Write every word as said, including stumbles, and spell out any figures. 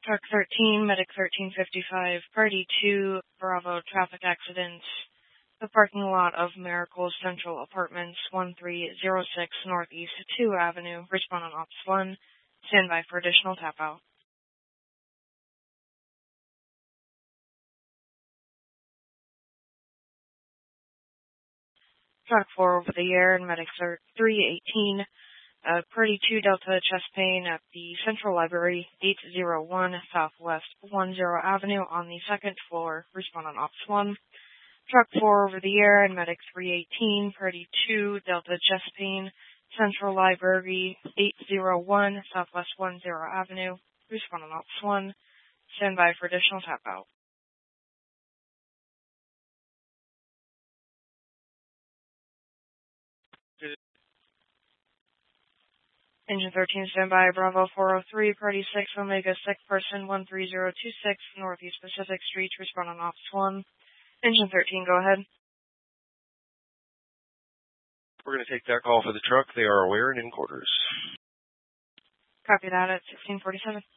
Truck thirteen, Medic thirteen fifty-five, Party two, Bravo, traffic accident. The parking lot of Miracles Central Apartments, one three zero six Northeast two Avenue. Respond on Ops one. Stand by for additional tap out. Truck four over the air and Medic three eighteen. Uh, Party two Delta chest pain at the Central Library, eight oh one Southwest ten Avenue on the second floor. Respond on Ops one. Truck four over the air and Medic three eighteen, Party two Delta chest pain, Central Library, eight oh one Southwest ten Avenue. Respond on Ops one. Stand by for additional tap out. Engine thirteen, standby, Bravo four oh three, Party six, Omega six person, one three zero two six, Northeast Pacific Street, respond on Ops one. Engine thirteen, go ahead. We're going to take that call for the truck. They are aware and in quarters. Copy that at sixteen forty-seven.